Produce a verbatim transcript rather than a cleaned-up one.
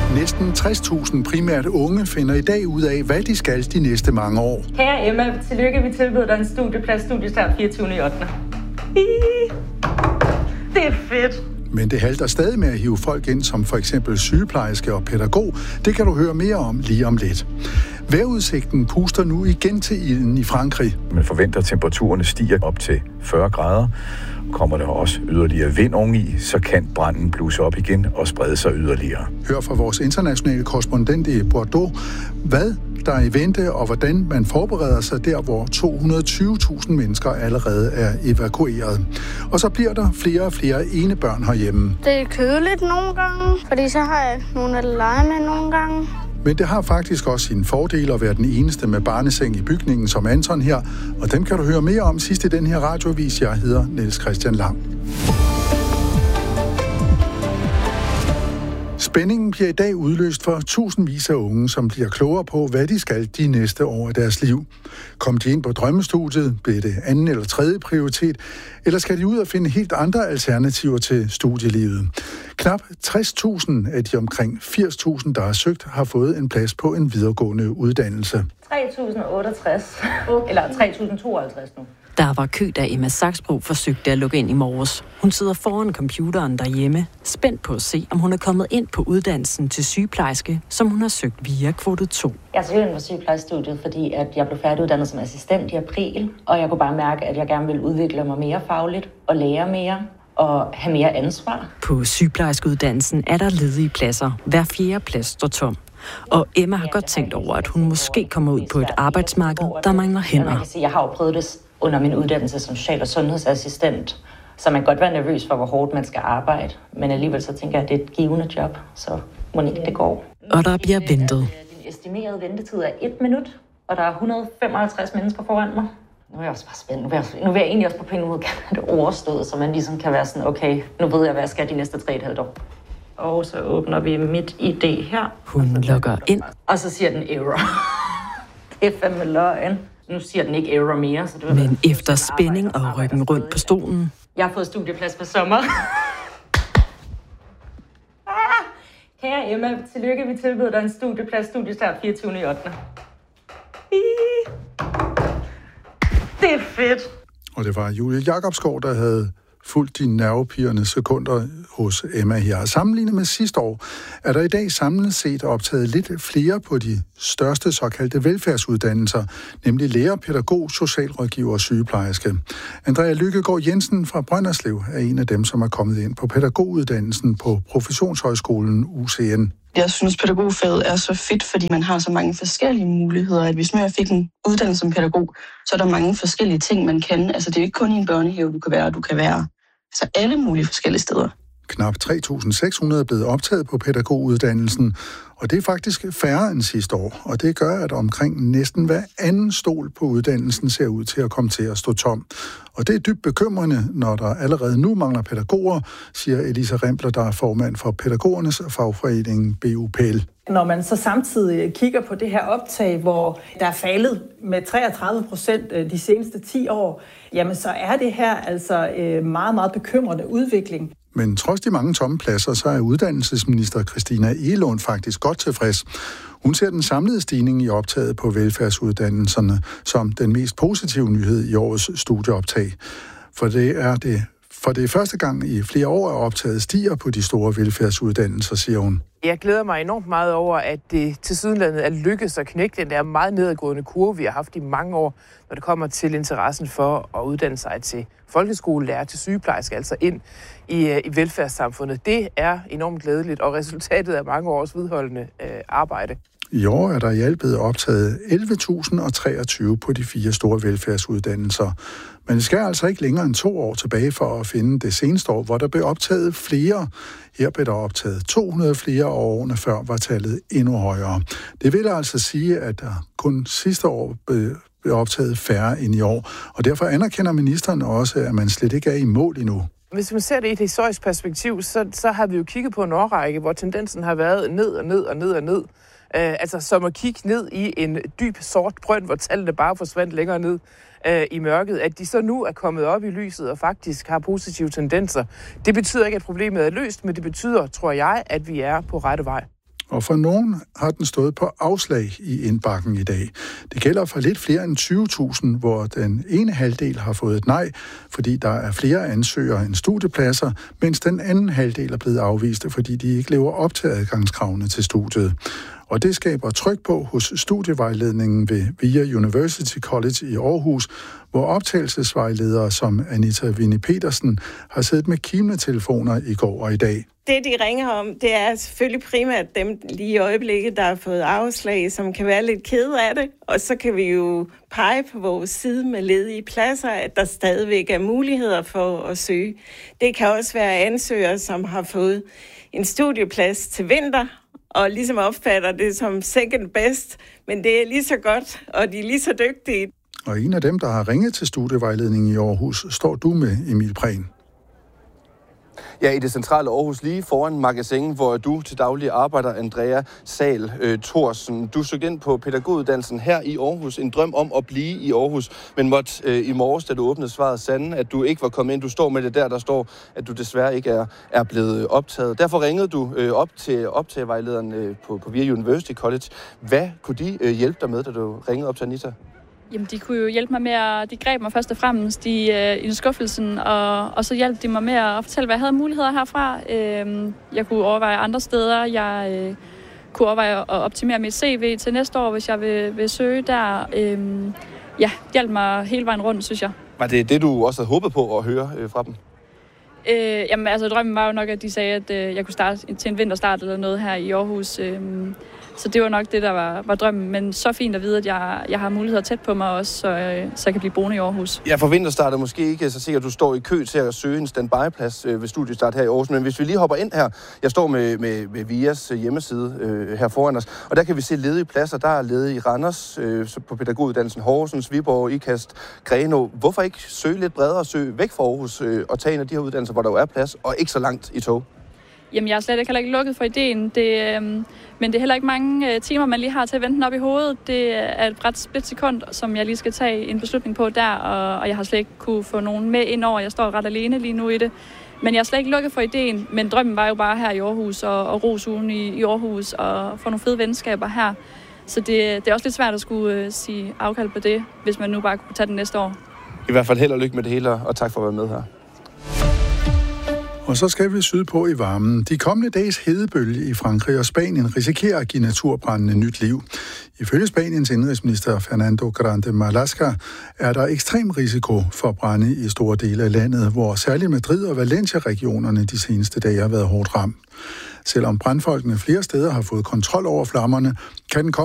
Næsten tres tusind primært unge finder i dag ud af, hvad de skal de næste mange år. Kære Emma, tillykke, vi tilbyder dig en studieplads, studiestart fireogtyvende ottende Det er fedt. Men det halter stadig med at hive folk ind, som for eksempel sygeplejerske og pædagog. Det kan du høre mere om lige om lidt. Vejrudsigten puster nu igen til ilden i Frankrig. Man forventer, at temperaturerne stiger op til fyrre grader. Kommer der også yderligere vind oveni, så kan branden blusse op igen og sprede sig yderligere. Hør fra vores internationale korrespondent i Bordeaux, hvad der er i vente, og hvordan man forbereder sig der, hvor to hundrede og tyve tusind mennesker allerede er evakueret. Og så bliver der flere og flere enebørn herhjemme. Det er kedeligt nogle gange, fordi så har jeg nogen at lege med nogle gange. Men det har faktisk også sine fordele at være den eneste med barneseng i bygningen som Anton her, og dem kan du høre mere om sidst i den her radioavis. Jeg hedder Niels Christian Lang. Spændingen bliver i dag udløst for tusindvis af unge, som bliver klogere på, hvad de skal de næste år af deres liv. Kom de ind på drømmestudiet, bliver det anden eller tredje prioritet, eller skal de ud og finde helt andre alternativer til studielivet? Knap tres tusind af de omkring firs tusind, der har søgt, har fået en plads på en videregående uddannelse. tre tusind og otteogtres eller tre tusind og tooghalvtreds nu. Der var kø, da Emma Saxbro forsøgte at lukke ind i morges. Hun sidder foran computeren derhjemme, spændt på at se, om hun er kommet ind på uddannelsen til sygeplejerske, som hun har søgt via kvote to. Jeg søgte ind på sygeplejestudiet, fordi at jeg blev færdiguddannet som assistent i april, og jeg kunne bare mærke, at jeg gerne ville udvikle mig mere fagligt og lære mere og have mere ansvar. På sygeplejerskeuddannelsen er der ledige pladser. Hver fjerde plads står tom. Og Emma har godt tænkt over, at hun måske kommer ud på et arbejdsmarked, der mangler hænder. Jeg kan sige, jeg har jo prøvet det under min uddannelse som social- og sundhedsassistent, så man kan godt være nervøs for, hvor hårdt man skal arbejde. Men alligevel så tænker jeg, at det er et givende job, så må ikke det går. Og der bliver ventet. Din estimerede ventetid er et minut, og der er et hundrede og femoghalvtreds mennesker foran mig. Nu er jeg også bare spændt. Nu vil jeg, nu vil jeg egentlig også på penge ud have det overstået, så man ligesom kan være sådan, okay, nu ved jeg, hvad jeg skal de næste tre et halvt år. Og så åbner vi mit I D her. Hun logger ind. Og så siger den error. Det er fandme løgn. Nu siger den ikke error mere. Så det Men efter spænding og ryggen rundt på stolen. Jeg har fået studieplads på sommer. Kære Emma, tillykke, vi tilbyder dig en studieplads, studiestart fireogtyvende ottende Det er fedt. Og det var Julie Jacobsgaard, der havde fulgt de nervepirrende sekunder hos Emma her. Sammenlignet med sidste år, er der i dag samlet set optaget lidt flere på de største såkaldte velfærdsuddannelser, nemlig lærer, pædagog, socialrådgiver og sygeplejerske. Andrea Lykkegaard Jensen fra Brønderslev er en af dem, som er kommet ind på pædagoguddannelsen på Professionshøjskolen U C N. Jeg synes, pædagogfaget er så fedt, fordi man har så mange forskellige muligheder, at hvis man fik en uddannelse som pædagog, så er der mange forskellige ting, man kan. Altså, det er jo ikke kun i en børnehave, du kan være, du kan være altså alle mulige forskellige steder. Knap tre tusind seks hundrede er blevet optaget på pædagoguddannelsen, og det er faktisk færre end sidste år. Og det gør, at omkring næsten hver anden stol på uddannelsen ser ud til at komme til at stå tom. Og det er dybt bekymrende, når der allerede nu mangler pædagoger, siger Elisa Rempler, der er formand for pædagogernes fagforening B U P L. Når man så samtidig kigger på det her optag, hvor der er faldet med treogtredive procent de seneste ti år, jamen så er det her altså meget, meget bekymrende udvikling. Men trods de mange tomme pladser, så er uddannelsesminister Christina Egelund faktisk godt tilfreds. Hun ser den samlede stigning i optaget på velfærdsuddannelserne som den mest positive nyhed i årets studieoptag. For det er det For det er første gang i flere år, at optaget stiger på de store velfærdsuddannelser, siger hun. Jeg glæder mig enormt meget over, at det tilsyneladende er lykkedes at knække den der meget nedadgående kurve, vi har haft i mange år, når det kommer til interessen for at uddanne sig til folkeskolelærer, til sygeplejerske, altså ind i, i velfærdssamfundet. Det er enormt glædeligt, og resultatet af mange års vedholdende øh, arbejde. I år er der i alt blevet optaget elleve tusind treogtyve på de fire store velfærdsuddannelser. Men det skal altså ikke længere end to år tilbage for at finde det seneste år, hvor der blev optaget flere. Her blev der optaget to hundrede flere, og årene før var tallet endnu højere. Det vil altså sige, at der kun sidste år blev optaget færre end i år. Og derfor anerkender ministeren også, at man slet ikke er i mål endnu. Hvis man ser det i et historisk perspektiv, så, så har vi jo kigget på en årrække, hvor tendensen har været ned og ned og ned og ned. Uh, altså som at kigge ned i en dyb sort brønd, hvor tallene bare forsvandt længere ned uh, i mørket. At de så nu er kommet op i lyset og faktisk har positive tendenser. Det betyder ikke, at problemet er løst, men det betyder, tror jeg, at vi er på rette vej. Og for nogen har den stået på afslag i indbakken i dag. Det gælder for lidt flere end tyve tusind, hvor den ene halvdel har fået et nej, fordi der er flere ansøgere end studiepladser, mens den anden halvdel er blevet afvist, fordi de ikke lever op til adgangskravene til studiet. Og det skaber tryk på hos studievejledningen ved VIA University College i Aarhus, hvor optagelsesvejledere som Anita Winnie Petersen har siddet med kimletelefoner i går og i dag. Det, de ringer om, det er selvfølgelig primært dem lige i øjeblikket, der har fået afslag, som kan være lidt kede af det. Og så kan vi jo pege på vores side med ledige pladser, at der stadigvæk er muligheder for at søge. Det kan også være ansøgere, som har fået en studieplads til vinter, og ligesom opfatter det som second best, men det er lige så godt, og de er lige så dygtige. Og en af dem, der har ringet til studievejledningen i Aarhus, står du med, Emil Prehn. Ja, i det centrale Aarhus, lige foran Magasin, hvor du til daglig arbejder, Andrea Sal øh, Thorsen. Du søgte ind på pædagoguddannelsen her i Aarhus. En drøm om at blive i Aarhus, men måtte øh, i morges, da du åbnede svaret, sande, at du ikke var kommet ind. Du står med det der, der står, at du desværre ikke er, er blevet optaget. Derfor ringede du øh, op til optagevejlederen øh, på, på VIA University College. Hvad kunne de øh, hjælpe dig med, da du ringede op til Anita? Jamen, de kunne jo hjælpe mig med at... De greb mig først og fremmest i, øh, i skuffelsen, og, og så hjalp de mig med at fortælle, hvad jeg havde muligheder herfra. Øh, jeg kunne overveje andre steder. Jeg øh, kunne overveje at optimere mit C V til næste år, hvis jeg vil, vil søge der. Øh, ja, hjalp mig hele vejen rundt, synes jeg. Var det det, du også havde håbet på at høre øh, fra dem? Øh, jamen, altså, drømmen var jo nok, at de sagde, at øh, jeg kunne starte til en vinterstart eller noget her i Aarhus. Øh, Så det var nok det, der var, var drømmen. Men så fint at vide, at jeg, jeg har muligheder tæt på mig også, så, så jeg kan blive boende i Aarhus. Ja, for vinterstart er måske ikke så sikkert, at du står i kø til at søge en standby-plads ved studiestart her i Aarhus. Men hvis vi lige hopper ind her, jeg står med, med, med VIAs hjemmeside øh, her foran os, og der kan vi se ledige pladser. Der er ledige i Randers, øh, på pædagoguddannelsen Horsens, Viborg, Ikast, Grenaa. Hvorfor ikke søge lidt bredere og søge væk fra Aarhus øh, og tage en af de her uddannelser, hvor der jo er plads, og ikke så langt i tog? Jamen, jeg er slet ikke, ikke lukket for ideen, det, øh, men det er heller ikke mange øh, timer, man lige har til at vente den op i hovedet. Det er et ret splitsekund, som jeg lige skal tage en beslutning på der, og, og jeg har slet ikke kunne få nogen med ind over. Jeg står ret alene lige nu i det. Men jeg er slet ikke lukket for ideen, men drømmen var jo bare her i Aarhus, og, og rosugen i, i Aarhus, og få nogle fede venskaber her. Så det, det er også lidt svært at skulle øh, sige afkald på det, hvis man nu bare kunne tage den næste år. I hvert fald held og lykke med det hele, og tak for at være med her. Og så skal vi sydpå i varmen. De kommende dages hedebølge i Frankrig og Spanien risikerer at give naturbrændende nyt liv. Ifølge Spaniens indrigsminister Fernando Grande Marlaska er der ekstrem risiko for brænde i store dele af landet, hvor særligt Madrid og Valencia-regionerne de seneste dage har været hårdt ramt. Selvom brandfolkene flere steder har fået kontrol over flammerne, kan den